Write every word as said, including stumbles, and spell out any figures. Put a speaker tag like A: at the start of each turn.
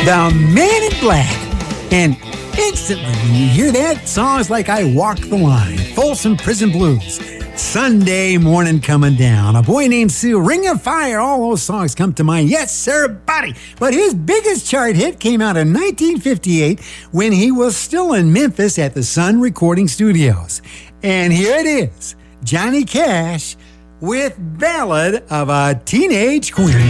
A: The Man in Black. And instantly, when you hear that, songs like I Walk the Line, Folsom Prison Blues, Sunday Morning Coming Down, A Boy Named Sue, Ring of Fire, all those songs come to mind. Yes, sir, buddy. But his biggest chart hit came out in nineteen fifty-eight when he was still in Memphis at the Sun Recording Studios. And here it is, Johnny Cash with Ballad of a Teenage Queen.